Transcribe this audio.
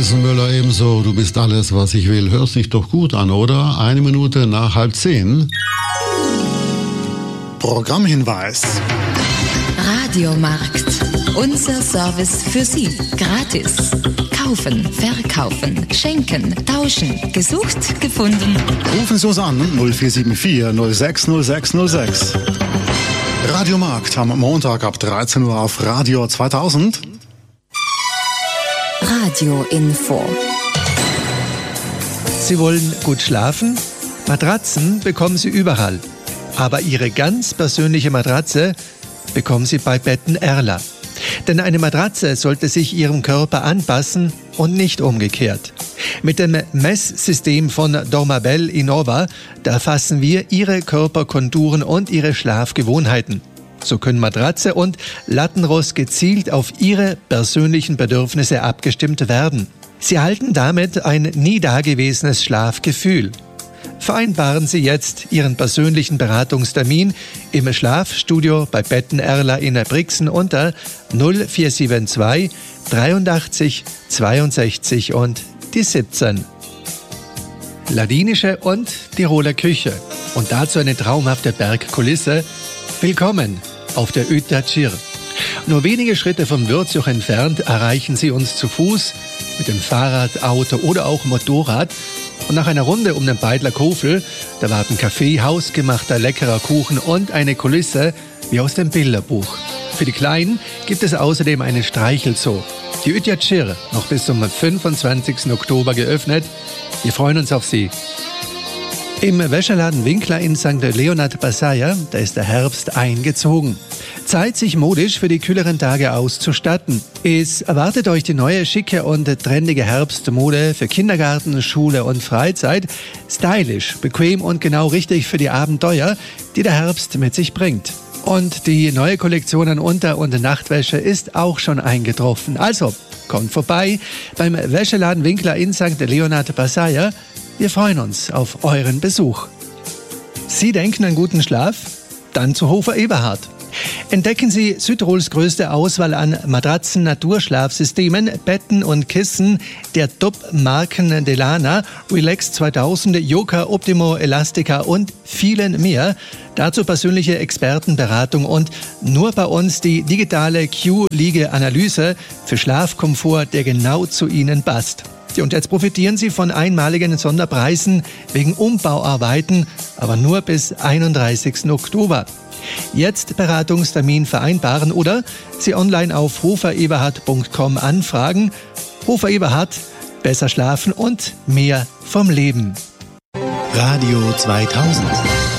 Alison Müller ebenso. Du bist alles, was ich will. Hörst dich doch gut an, oder? 1 Minute nach 9:30. Programmhinweis. Radiomarkt. Unser Service für Sie. Gratis. Kaufen, verkaufen, schenken, tauschen. Gesucht, gefunden. Rufen Sie uns an 0474 060606. Radiomarkt am Montag ab 13 Uhr auf Radio 2000. Radio-Info. Sie wollen gut schlafen? Matratzen bekommen Sie überall. Aber Ihre ganz persönliche Matratze bekommen Sie bei Betten Erla. Denn eine Matratze sollte sich Ihrem Körper anpassen und nicht umgekehrt. Mit dem Messsystem von Dormabel Innova, da erfassen wir Ihre Körperkonturen und Ihre Schlafgewohnheiten. So können Matratze und Lattenrost gezielt auf Ihre persönlichen Bedürfnisse abgestimmt werden. Sie erhalten damit ein nie dagewesenes Schlafgefühl. Vereinbaren Sie jetzt Ihren persönlichen Beratungstermin im Schlafstudio bei Betten Erla in Brixen unter 0472 83 62 und die 17. Ladinische und Tiroler Küche und dazu eine traumhafte Bergkulisse. Willkommen auf der Ütatsir. Nur wenige Schritte vom Würzjoch entfernt erreichen Sie uns zu Fuß, mit dem Fahrrad, Auto oder auch Motorrad. Und nach einer Runde um den Beidler Kofel, da warten Kaffee, hausgemachter leckerer Kuchen und eine Kulisse wie aus dem Bilderbuch. Für die Kleinen gibt es außerdem einen Streichelzoo. Die Ütatsir, noch bis zum 25. Oktober geöffnet. Wir freuen uns auf Sie. Im Wäscherladen Winkler in St. Leonhard Passaia, da ist der Herbst eingezogen. Zeit, sich modisch für die kühleren Tage auszustatten. Es erwartet euch die neue, schicke und trendige Herbstmode für Kindergarten, Schule und Freizeit. Stylisch, bequem und genau richtig für die Abenteuer, die der Herbst mit sich bringt. Und die neue Kollektion an Unter- und Nachtwäsche ist auch schon eingetroffen. Also, kommt vorbei beim Wäscheladen Winkler in St. Leonhard Passaia. Wir freuen uns auf euren Besuch. Sie denken an guten Schlaf? Dann zu Hofer Eberhard. Entdecken Sie Südtirols größte Auswahl an Matratzen, Naturschlafsystemen, Betten und Kissen der Top-Marken Delana, Relax 2000, Yoga, Optimo, Elastica und vielen mehr. Dazu persönliche Expertenberatung und nur bei uns die digitale Q-Liege-Analyse für Schlafkomfort, der genau zu Ihnen passt. Und jetzt profitieren Sie von einmaligen Sonderpreisen wegen Umbauarbeiten, aber nur bis 31. Oktober. Jetzt Beratungstermin vereinbaren oder Sie online auf hofereberhard.com anfragen. Hofer Eberhard, besser schlafen und mehr vom Leben. Radio 2000.